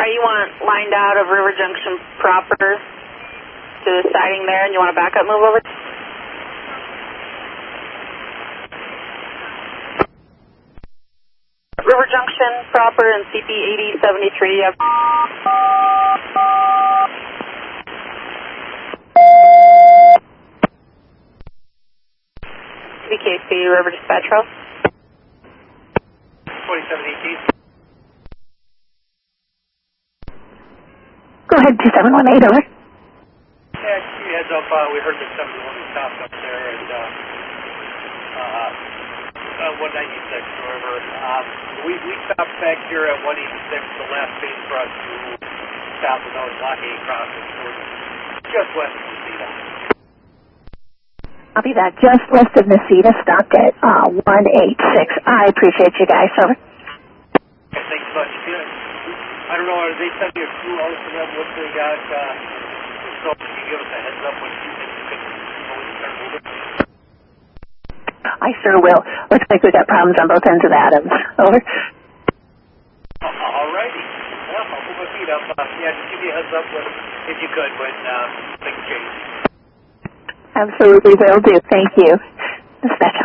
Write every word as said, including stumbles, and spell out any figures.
Are you want lined out of River Junction proper to the siding there, and you want to back up move over? River Junction proper and C P eighty seventy-three. Yep. V K C River Dispatch Row. twenty-seven eighteen. Go ahead, two seven one eight, over. Yeah, just give you a heads up, uh, we heard the seventy-one who stopped up there and uh, uh, uh, one ninety-six, wherever. Um, we, we stopped back here at one eighty-six, the last phase for us to stop with those Lock eight crossing, so just west of Nacita. Copy that, just west of Nacita, stopped at uh, one eighty-six. I appreciate you guys, over. Okay, thanks so much. Yeah. I don't know, are they sending you a crew out to them what they got? Uh, so can you give us a heads up when you think you can start moving? I sure will. Looks like we've got problems on both ends of Adams. Over. Uh, all righty. Well, I'll put my feet up. Uh, yeah, just give me a heads up when, if you could when uh, things change. Absolutely will do. Thank you. Dispatch.